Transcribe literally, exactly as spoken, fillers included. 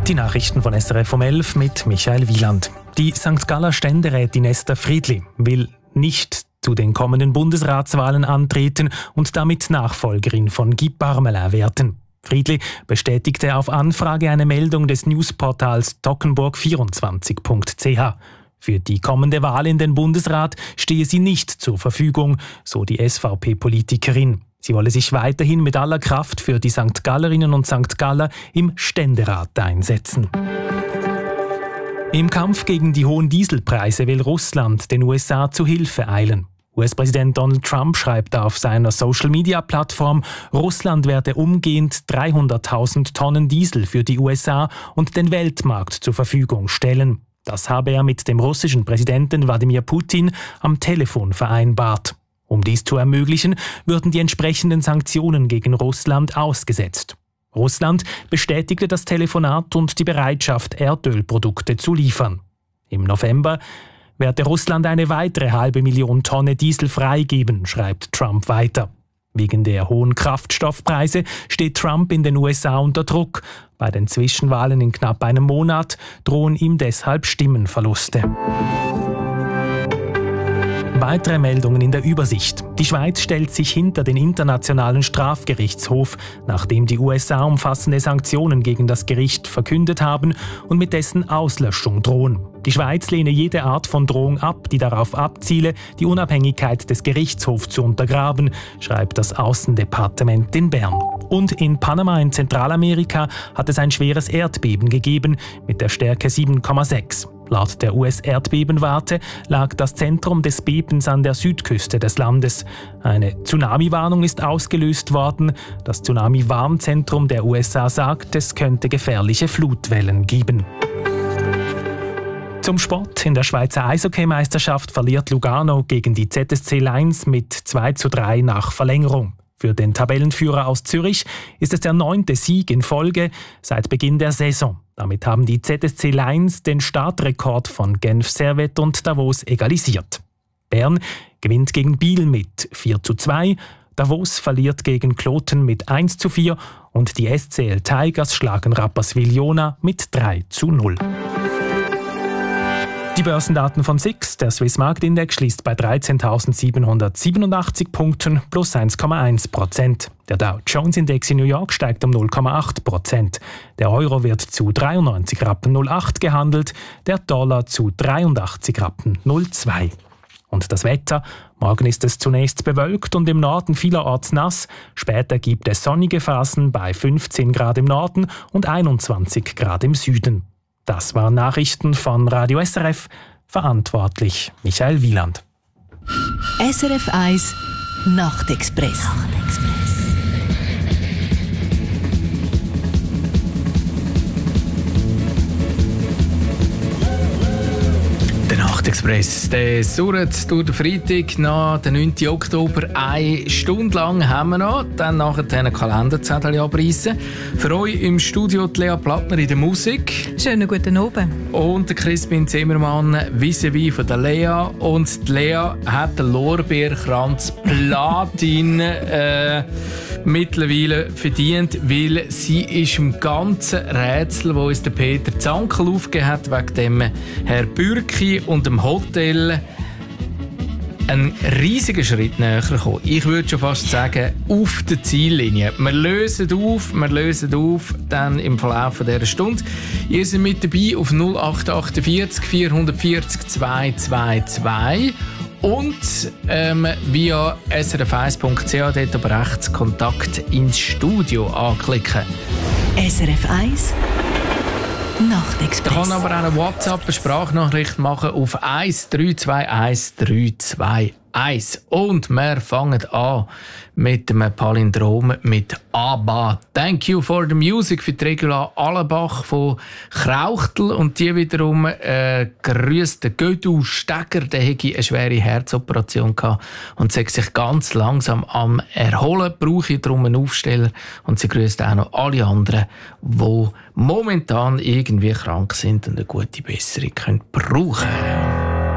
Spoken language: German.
Die Nachrichten von S R F um elf mit Michael Wieland. Die Sankt Galler Ständerätin Esther Friedli will nicht zu den kommenden Bundesratswahlen antreten und damit Nachfolgerin von Guy Parmelin werden. Friedli bestätigte auf Anfrage eine Meldung des Newsportals toggenburg vierundzwanzig punkt c h. Für die kommende Wahl in den Bundesrat stehe sie nicht zur Verfügung, so die S V P-Politikerin. Sie wolle sich weiterhin mit aller Kraft für die Sankt Gallerinnen und Sankt Galler im Ständerat einsetzen. Im Kampf gegen die hohen Dieselpreise will Russland den U S A zu Hilfe eilen. U S-Präsident Donald Trump schreibt auf seiner Social-Media-Plattform, Russland werde umgehend dreihunderttausend Tonnen Diesel für die U S A und den Weltmarkt zur Verfügung stellen. Das habe er mit dem russischen Präsidenten Wladimir Putin am Telefon vereinbart. Um dies zu ermöglichen, würden die entsprechenden Sanktionen gegen Russland ausgesetzt. Russland bestätigte das Telefonat und die Bereitschaft, Erdölprodukte zu liefern. Im November werde Russland eine weitere halbe Million Tonne Diesel freigeben, schreibt Trump weiter. Wegen der hohen Kraftstoffpreise steht Trump in den U S A unter Druck. Bei den Zwischenwahlen in knapp einem Monat drohen ihm deshalb Stimmenverluste. Weitere Meldungen in der Übersicht. Die Schweiz stellt sich hinter den Internationalen Strafgerichtshof, nachdem die U S A umfassende Sanktionen gegen das Gericht verkündet haben und mit dessen Auslöschung drohen. Die Schweiz lehne jede Art von Drohung ab, die darauf abziele, die Unabhängigkeit des Gerichtshofs zu untergraben, schreibt das Aussendepartement in Bern. Und in Panama in Zentralamerika hat es ein schweres Erdbeben gegeben mit der Stärke sieben Komma sechs. Laut der U S-Erdbebenwarte lag das Zentrum des Bebens an der Südküste des Landes. Eine Tsunami-Warnung ist ausgelöst worden. Das Tsunami-Warnzentrum der U S A sagt, es könnte gefährliche Flutwellen geben. Zum Sport. In der Schweizer Eishockeymeisterschaft verliert Lugano gegen die Z S C Lions mit zwei zu drei nach Verlängerung. Für den Tabellenführer aus Zürich ist es der neunte Sieg in Folge seit Beginn der Saison. Damit haben die Z S C Lions den Startrekord von Genf Servette und Davos egalisiert. Bern gewinnt gegen Biel mit vier zu zwei, Davos verliert gegen Kloten mit eins zu vier und die S C L Tigers schlagen Rapperswil-Jona mit drei zu null. Die Börsendaten von S I X, der Swiss Marktindex, schließt bei dreizehntausendsiebenhundertsiebenundachtzig Punkten plus eins Komma eins Prozent. Der Dow Jones Index in New York steigt um null Komma acht Prozent. Der Euro wird zu dreiundneunzig Rappen null acht gehandelt, der Dollar zu dreiundachtzig Rappen null zwei. Und das Wetter? Morgen ist es zunächst bewölkt und im Norden vielerorts nass. Später gibt es sonnige Phasen bei fünfzehn Grad im Norden und einundzwanzig Grad im Süden. Das waren Nachrichten von Radio S R F, verantwortlich Michael Wieland. S R F eins Nachtexpress. Nachtexpress. Der Nachtexpress, der surrt durch den Freitag nach den neunten Oktober. Eine Stunde lang haben wir noch. Dann nachher den Kalenderzettel abreißen. Für euch im Studio die Lea Plattner in der Musik. Schönen guten Abend. Und der Crispin Zimmermann vis-à-vis von der Lea. Und die Lea hat den Lorbeerkranz Platin äh, mittlerweile verdient, weil sie ist im ganzen Rätsel, wo uns der Peter Zankel aufgegeben hat, wegen dem Herr Bürki und dem Hotel, einen riesigen Schritt näher gekommen. Ich würde schon fast sagen, auf der Ziellinie. Wir lösen auf, wir lösen auf, dann im Verlauf dieser Stunde. Ihr seid mit dabei auf null acht acht vier vier vier vier zwei zwei zwei und ähm, via s r f eins punkt c h dort aber rechts Kontakt ins Studio anklicken. S R F eins Nachtexpress. Da kann aber auch eine WhatsApp, eine Sprachnachricht machen auf eins drei zwei eins drei zwei eins. Und wir fangen an mit dem Palindrom mit ABBA. Thank you for the music für die Regula Allenbach von Krauchtel. Und die wiederum äh, grüßt den Gödu Steger. Der hatte eine schwere Herzoperation gehabt und sagt sich ganz langsam am Erholen. Brauche ich darum einen Aufsteller. Und sie grüßt auch noch alle anderen, die momentan irgendwie krank sind und eine gute Besserung können brauchen.